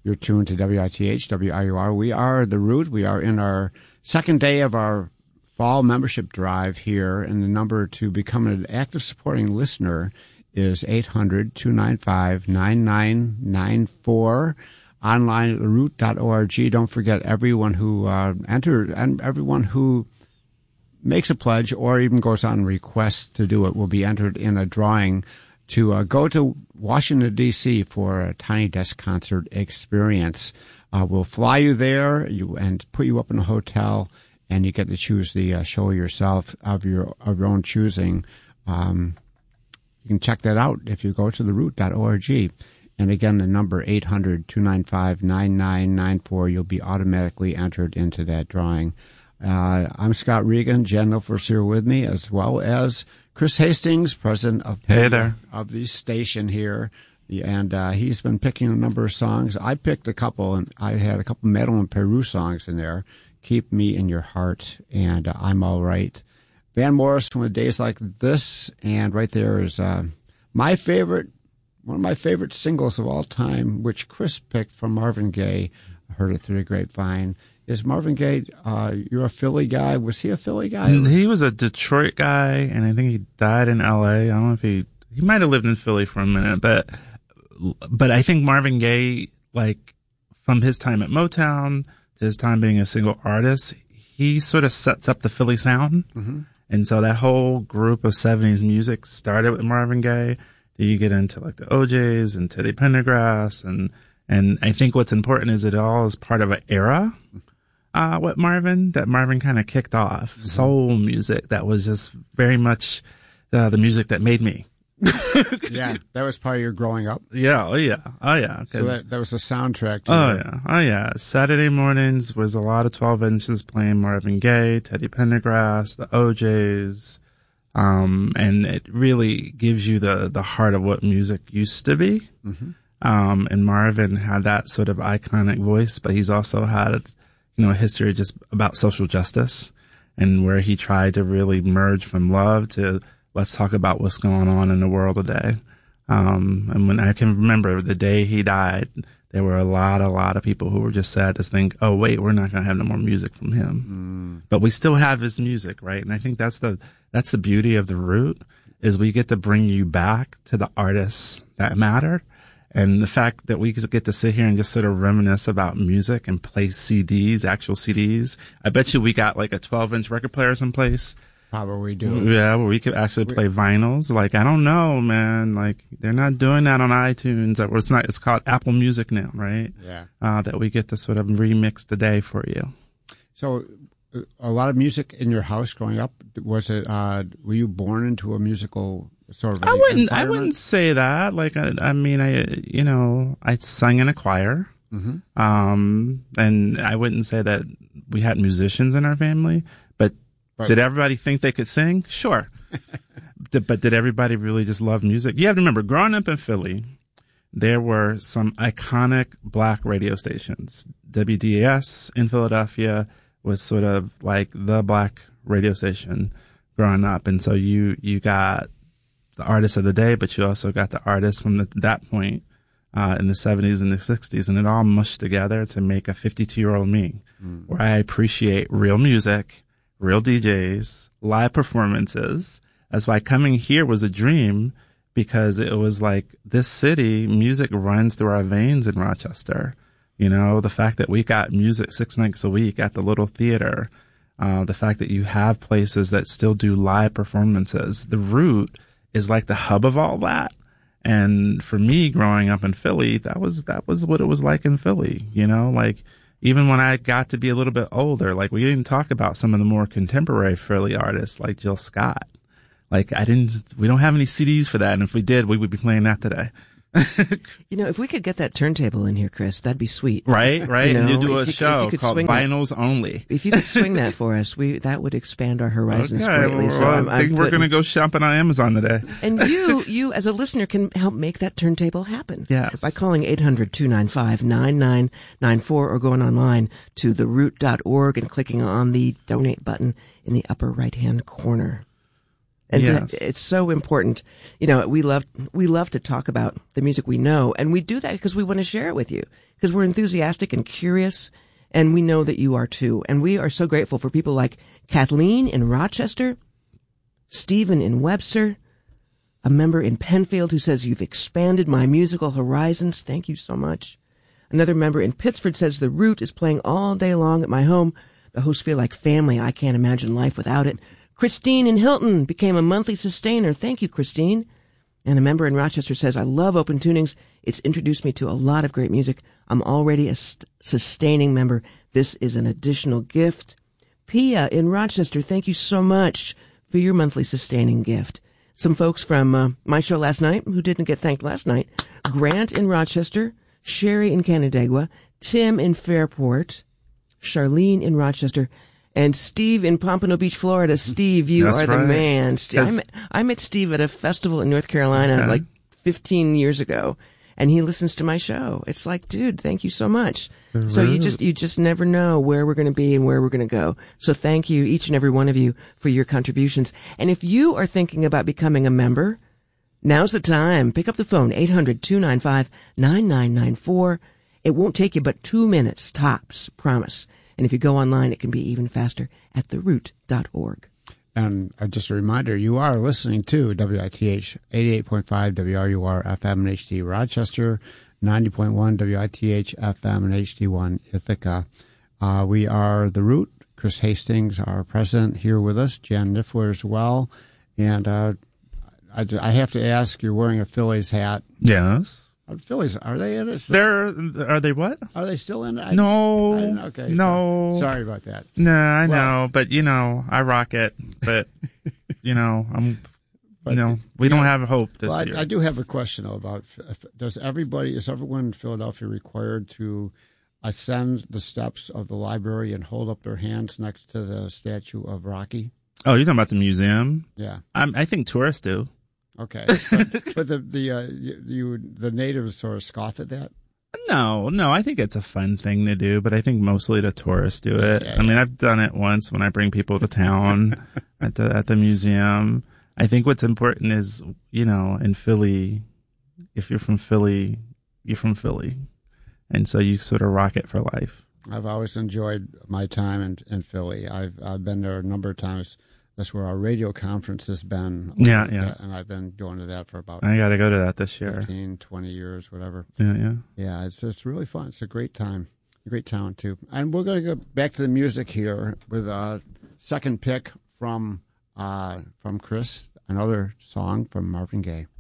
You're tuned to WITH, WIUR. We are The Root. We are in our second day of our fall membership drive here, and the number to become an active supporting listener is 800-295-9994. Online at theroot.org. Don't forget, everyone who entered and everyone who makes a pledge or even goes on request to do it will be entered in a drawing to go to Washington, D.C. for a Tiny Desk concert experience. We'll fly you there and put you up in a hotel, and you get to choose the show yourself of your own choosing. You can check that out if you go to theroot.org. And again, the number 800-295-9994. You'll be automatically entered into that drawing. I'm Scott Regan. Jen Milford's here with me, as well as Chris Hastings, president of the station here. And he's been picking a number of songs. I picked a couple, and I had a couple Madeline Peru songs in there. Keep Me in Your Heart and I'm All Right. Van Morris from A Days Like This. And right there is one of my favorite singles of all time, which Chris picked from Marvin Gaye. I heard it through the grapevine. Is Marvin Gaye, you're a Philly guy. Was he a Philly guy? He was a Detroit guy, and I think he died in L.A. I don't know if he might have lived in Philly for a minute, but I think Marvin Gaye, like, from his time at Motown to his time being a single artist, he sort of sets up the Philly sound. Mm-hmm. And so that whole group of 70s music started with Marvin Gaye. Then you get into, like, the OJs and Teddy Pendergrass, and I think what's important is it all is part of an era. What Marvin kind of kicked off. Mm-hmm. Soul music that was just very much the music that made me. Yeah, that was part of your growing up. Yeah, oh yeah. So that was a soundtrack to Oh yeah. Saturday mornings was a lot of 12 inches playing Marvin Gaye, Teddy Pendergrass, the OJs, and it really gives you the heart of what music used to be. Mm-hmm. And Marvin had that sort of iconic voice, but he's also had a history just about social justice, and where he tried to really merge from love to let's talk about what's going on in the world today. And when I can remember the day he died, there were a lot of people who were just sad to think, oh wait, we're not going to have no more music from him. But we still have his music, right? And I think that's the beauty of The Root, is we get to bring you back to the artists that matter. And the fact that we get to sit here and just sort of reminisce about music and play CDs, actual CDs. I bet you we got like a 12-inch record player someplace. Probably do. Yeah, where we could actually play vinyls. Like, I don't know, man. Like, they're not doing that on iTunes. Or it's called Apple Music now, right? Yeah. That we get to sort of remix the day for you. So, a lot of music in your house growing up. Was it, were you born into a musical sort of environment? I wouldn't say that. Like, I sang in a choir. Mm-hmm. And I wouldn't say that we had musicians in our family, but did everybody think they could sing? Sure. But did everybody really just love music? You have to remember, growing up in Philly, there were some iconic black radio stations. WDAS in Philadelphia was sort of like the black radio station growing up. And so you got the artists of the day, but you also got the artists from that point in the 70s and the 60s. And it all mushed together to make a 52-year-old me, where I appreciate real music, real DJs, live performances. That's why coming here was a dream, because it was like, this city, music runs through our veins in Rochester. You know, the fact that we got music 6 nights a week at the Little Theater, the fact that you have places that still do live performances. The Root is like the hub of all that. And for me, growing up in Philly, that was what it was like in Philly. You know, like, even when I got to be a little bit older, like, we didn't talk about some of the more contemporary Philly artists like Jill Scott. Like, we don't have any CDs for that. And if we did, we would be playing that today. If we could get that turntable in here, Chris, that'd be sweet. Right. And you do a show called Vinyls Only. If you could swing that for us, that would expand our horizons greatly. Well, I think we're going to go shopping on Amazon today. And you as a listener can help make that turntable happen. Yes. By calling 800-295-9994 or going online to theroot.org and clicking on the donate button in the upper right-hand corner. And yes. It's so important. You know, we love to talk about the music we know, and we do that because we want to share it with you, because we're enthusiastic and curious, and we know that you are too. And we are so grateful for people like Kathleen in Rochester, Stephen in Webster, a member in Penfield who says, "You've expanded my musical horizons. Thank you so much." Another member in Pittsford says, "The Root is playing all day long at my home. The hosts feel like family. I can't imagine life without it." Christine in Hilton became a monthly sustainer. Thank you, Christine. And a member in Rochester says, "I love Open Tunings. It's introduced me to a lot of great music. I'm already a sustaining member. This is an additional gift." Pia in Rochester, thank you so much for your monthly sustaining gift. Some folks from my show last night who didn't get thanked last night. Grant in Rochester, Sherry in Canandaigua, Tim in Fairport, Charlene in Rochester, and Steve in Pompano Beach, Florida. Steve, you That's are the right. man. I met Steve at a festival in North Carolina like 15 years ago, and he listens to my show. It's like, dude, thank you so much. So you just never know where we're going to be and where we're going to go. So thank you, each and every one of you, for your contributions. And if you are thinking about becoming a member, now's the time. Pick up the phone, 800-295-9994. It won't take you but 2 minutes, tops, promise. And if you go online, it can be even faster at theroot.org. And just a reminder, you are listening to WITH 88.5 WRUR FM and HD Rochester, 90.1 WITH FM and HD1 Ithaca. We are The Root. Chris Hastings, our president, here with us. Jan Niffler as well. And I have to ask, you're wearing a Phillies hat. Yes. Phillies, are they in it? Are they what? Are they still in it? No. Okay. No. Sorry about that. No, I know, but I rock it. But we don't have hope this year. I do have a question though about: is everyone in Philadelphia required to ascend the steps of the library and hold up their hands next to the statue of Rocky? Oh, you're talking about the museum? Yeah. I think tourists do. Okay, but the natives sort of scoff at that. No, I think it's a fun thing to do, but I think mostly the tourists do it. Yeah. I mean, I've done it once when I bring people to town at the museum. I think what's important is, in Philly, if you're from Philly, you're from Philly, and so you sort of rock it for life. I've always enjoyed my time in Philly. I've been there a number of times. That's where our radio conference has been. Yeah. And I've been going to that for about I got to go to that this year. 15, 20 years, whatever. Yeah. Yeah, it's really fun. It's a great time. A great town, too. And we're going to go back to the music here with a second pick from Chris, another song from Marvin Gaye.